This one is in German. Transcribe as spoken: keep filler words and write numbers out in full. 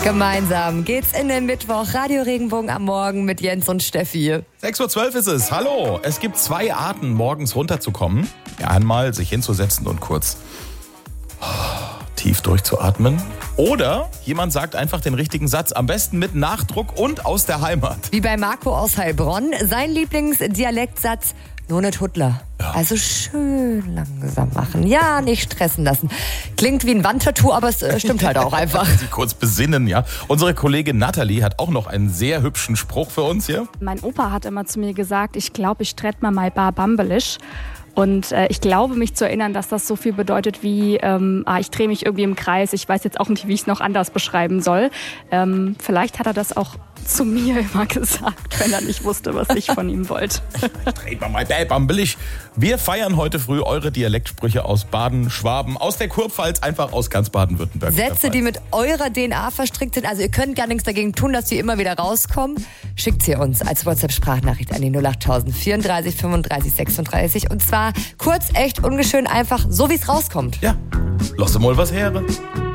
Gemeinsam geht's in den Mittwoch. Radio Regenbogen am Morgen mit Jens und Steffi. sechs Uhr zwölf ist es. Hallo. Es gibt zwei Arten, morgens runterzukommen. Ja, einmal sich hinzusetzen und kurz tief durchzuatmen. Oder jemand sagt einfach den richtigen Satz. Am besten mit Nachdruck und aus der Heimat. Wie bei Marco aus Heilbronn. Sein Lieblingsdialektsatz: nur nicht Huttler. Ja. Also schön langsam machen. Ja, nicht stressen lassen. Klingt wie ein Wandtattoo, aber es äh, stimmt halt auch einfach. Sie kurz besinnen, ja. Unsere Kollegin Nathalie hat auch noch einen sehr hübschen Spruch für uns hier. Mein Opa hat immer zu mir gesagt, ich glaube, ich trett mal mal bar bambelisch. Und äh, ich glaube, mich zu erinnern, dass das so viel bedeutet wie, ähm, ah, ich drehe mich irgendwie im Kreis. Ich weiß jetzt auch nicht, wie ich es noch anders beschreiben soll. Ähm, vielleicht hat er das auch zu mir immer gesagt, wenn er nicht wusste, was ich von ihm wollte. Dreht mal mal bambelig. Wir feiern heute früh eure Dialektsprüche aus Baden, Schwaben, aus der Kurpfalz, einfach aus ganz Baden-Württemberg. Sätze, die mit eurer D N A verstrickt sind. Also ihr könnt gar nichts dagegen tun, dass sie immer wieder rauskommen. Schickt sie uns als WhatsApp-Sprachnachricht an die null acht tausend vierunddreißig fünfunddreißig sechsunddreißig. Und zwar kurz, echt, ungeschön, einfach so wie es rauskommt. Ja, lass mal was her.